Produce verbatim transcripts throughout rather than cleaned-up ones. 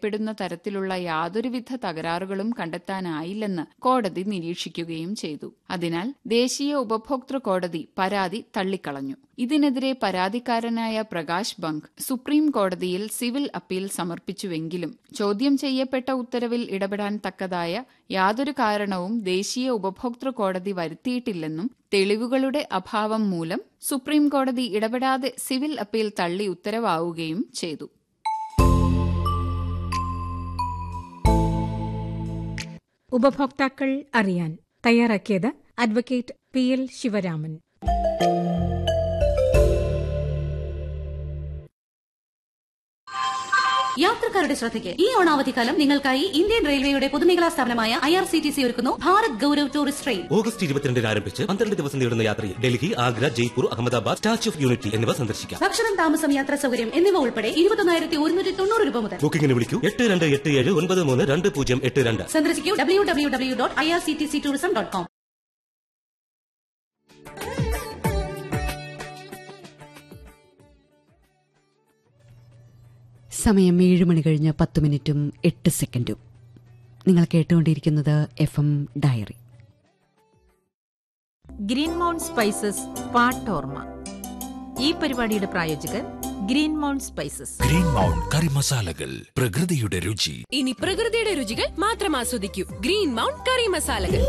ഭയപ്പെടുന്ന തരത്തിലുള്ള യാതൊരുവിധ തകരാറുകളും കണ്ടെത്താനായില്ലെന്ന് കോടതി നിരീക്ഷിക്കുകയും ചെയ്തു. അതിനാൽ ദേശീയ ഉപഭോക്തൃ കോടതി പരാതി തള്ളിക്കളഞ്ഞു. ഇതിനെതിരെ പരാതിക്കാരനായ പ്രകാശ് ബങ്ക് സുപ്രീം കോടതിയിൽ സിവിൽ അപ്പീൽ സമർപ്പിച്ചുവെങ്കിലും ചോദ്യം ചെയ്യപ്പെട്ട ഉത്തരവിൽ ഇടപെടാൻ തക്കതായ യാതൊരു കാരണവും ദേശീയ ഉപഭോക്തൃ കോടതി വരുത്തിയിട്ടില്ലെന്നും തെളിവുകളുടെ അഭാവം മൂലം സുപ്രീം കോടതി ഇടപെടാതെ സിവിൽ അപ്പീൽ തള്ളി ഉത്തരവാവുകയും ചെയ്തു. ഉപഭോക്താക്കൾ അറിയാൻ തയ്യാറാക്കിയത് അഡ്വക്കേറ്റ് പി എൽ ശിവരാമൻ. യാത്രക്കാരുടെ ശ്രദ്ധയ്ക്ക് ഈ ഓണാവധിക്കാലം നിങ്ങൾക്കായി ഇന്ത്യൻ റെയിൽവേയുടെ പൊതുമേഖലാ സ്ഥാപനമായ I R C T C ഒരുക്കുന്നു Bharat Gaurav tourist train. August ഇരുപത്തിരണ്ടിന് ആരംഭിച്ച് പന്ത്രണ്ട് ദിവസം നീളുന്ന യാത്രയിൽ Delhi, Agra, Jaipur, Ahmedabad, statue of unity എന്നിവ സന്ദർശിക്കാം. ഭക്ഷണം, താമസം, യാത്രാ സൗകര്യം എന്നിവ ഉൾപ്പെടെ ഇരുപത്തൊന്നായിരത്തി ഒരുന്നൂറ്റി തൊണ്ണൂറ് രൂപ മുതൽ. ബുക്കിംഗിന് വിളിക്കൂ എട്ട് രണ്ട് എട്ട് ഏഴ് ഒൻപത് മൂന്ന് രണ്ട് പൂജ്യം എട്ട് രണ്ട്. സന്ദർശിക്കൂ W W W dot I R C T C tourism dot com. സമയം ഏഴ് മണി കഴിഞ്ഞ് പത്ത് മിനിറ്റും എട്ട് സെക്കൻഡും. നിങ്ങൾ കേട്ടുകൊണ്ടിരിക്കുന്നത് F M diary. Green mount spices പാട്ടോർമ. ഈ പരിപാടിയുടെ പ്രായോജകർ green mount spices. Green mount കറി മസാലകൾ, പ്രകൃതിയുടെ രുചി. ഇനി പ്രകൃതിയുടെ രുചികൾ മാത്രം ആസ്വദിക്കൂ. ഗ്രീൻ മൗണ്ട് കറി മസാലകൾ.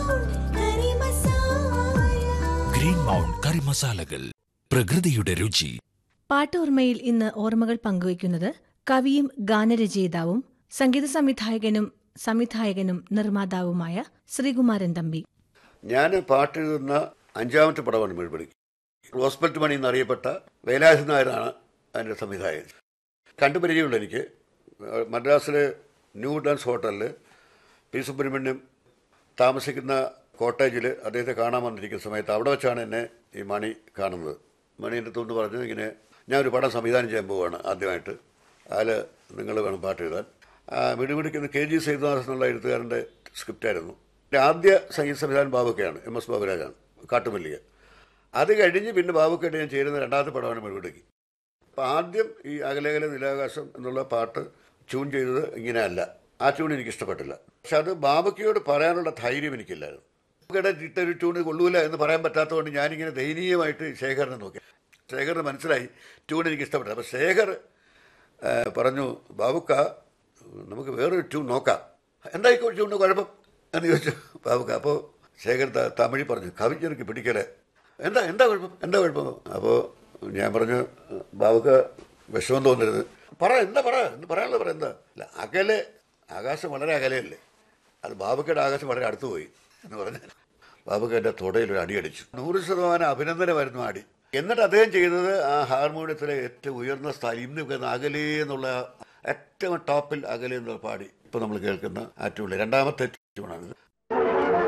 ഗ്രീൻ മൗണ്ട് കറി മസാലകൾ, പ്രകൃതിയുടെ രുചി. പാട്ടോർമ്മയിൽ ഇന്ന് ഓർമ്മകൾ പങ്കുവയ്ക്കുന്നത് കവിയും ഗാനരചയിതാവും സംഗീത സംവിധായകനും സംവിധായകനും നിർമ്മാതാവുമായ ശ്രീകുമാരൻ തമ്പി. ഞാൻ പാട്ടെഴുതുന്ന അഞ്ചാമത്തെ പടമാണ് മിഴ്പടി. റോസ്ബെൽറ്റ് മണി എന്നറിയപ്പെട്ട വേലായുധൻ നായരാണ് അതിൻ്റെ സംവിധായകൻ. കണ്ടുപരിചയമുള്ള എനിക്ക് മദ്രാസിലെ ന്യൂ ഡാൻസ് ഹോട്ടലിൽ പി സുബ്രഹ്മണ്യം താമസിക്കുന്ന കോട്ടേജിൽ അദ്ദേഹത്തെ കാണാൻ വന്നിരിക്കുന്ന സമയത്ത് അവിടെ വെച്ചാണ് എന്നെ ഈ മണി കാണുന്നത്. മണി എൻ്റെ അടുത്തുകൊണ്ട് പറഞ്ഞു, ഇങ്ങനെ ഞാനൊരു പടം സംവിധാനം ചെയ്യാൻ പോവുകയാണ് ആദ്യമായിട്ട്, അതിൽ നിങ്ങൾ വേണം പാട്ട് എഴുതാൻ. മിടിമിടിക്കുന്ന കെ ജി സൈദാസ് എന്നുള്ള എഴുത്തുകാരൻ്റെ സ്ക്രിപ്റ്റായിരുന്നു. ആദ്യ സംഗീത സംവിധാനം ബാബുക്കയാണ്, എം എസ് ബാബുരാജാണ്, കാട്ടുമല്ലിക. അത് കഴിഞ്ഞ് പിന്നെ ബാബുക്കായിട്ട് ഞാൻ ചേരുന്ന രണ്ടാമത്തെ പടമാണ് മിടിമിടുക്കി. അപ്പോൾ ആദ്യം ഈ അകലകല നിലാകാശം എന്നുള്ള പാട്ട് ട്യൂൺ ചെയ്തത് ഇങ്ങനെയല്ല. ആ ട്യൂൺ എനിക്കിഷ്ടപ്പെട്ടില്ല. പക്ഷെ അത് ബാബുക്കയോട് പറയാനുള്ള ധൈര്യം എനിക്കില്ലായിരുന്നു. ബാബുക്കയുടെ ഇട്ടൊരു ട്യൂൺ കൊള്ളൂല എന്ന് പറയാൻ പറ്റാത്തതുകൊണ്ട് ഞാനിങ്ങനെ ദയനീയമായിട്ട് ശേഖരനെ നോക്കി. ശേഖറിന് മനസ്സിലായി ട്യൂൺ എനിക്ക് ഇഷ്ടപ്പെട്ടു. അപ്പോൾ ശേഖർ പറഞ്ഞു, ബാബുക്ക നമുക്ക് വേറൊരു ട്യൂൺ നോക്കാം. എന്തായിക്കോ ട്യൂണിന് കുഴപ്പം എന്ന് ചോദിച്ചു ബാബുക്ക. അപ്പോൾ ശേഖർ തമിഴ് പറഞ്ഞു, കവിஞருக்கு പിടിക്കലേ, എന്താ എന്താ കുഴപ്പം എന്താ കുഴപ്പം അപ്പോൾ ഞാൻ പറഞ്ഞു, ബാബുക്ക വിഷമം തോന്നരുത്, പറ എന്താ പറ എന്ന് പറയാനുള്ളത് പറ എന്താ. അല്ല, അകലെ ആകാശം വളരെ അകലെയല്ലേ, അത് ബാബുക്കയുടെ ആകാശം വളരെ അടുത്ത് പോയി എന്ന് പറഞ്ഞു. ബാബുക്ക എൻ്റെ തുടയിൽ ഒരു അടി അടിച്ചു. നൂറ് ശതമാനം അഭിനന്ദനമായിരുന്നു അടി. എന്നിട്ട് അദ്ദേഹം ചെയ്തത് ആ ഹാർമോണിയത്തിലെ ഏറ്റവും ഉയർന്ന സ്ഥാനം ഇന്ന് അകലേ എന്നുള്ള ഏറ്റവും ടോപ്പിൽ അകലേ എന്നുള്ള പാടി ഇപ്പോൾ നമ്മൾ കേൾക്കുന്ന ആ ട്യൂണിൽ രണ്ടാമത്തെ ട്യൂണാണിത്.